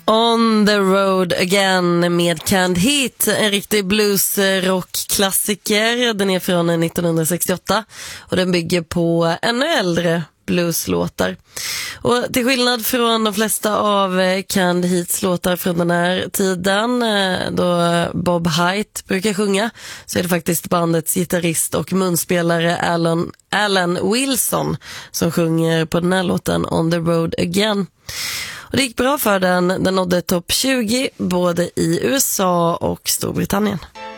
On the Road Again med Canned Heat, en riktig blues-rock-klassiker. Den är från 1968 och den bygger på ännu äldre blueslåtar. Och till skillnad från de flesta av Canned Heats låtar från den här tiden, då Bob Haidt brukar sjunga, så är det faktiskt bandets gitarrist och munspelare Alan Wilson som sjunger på den här låten On the Road Again. Och det gick bra för den. Den nådde topp 20 både i USA och Storbritannien.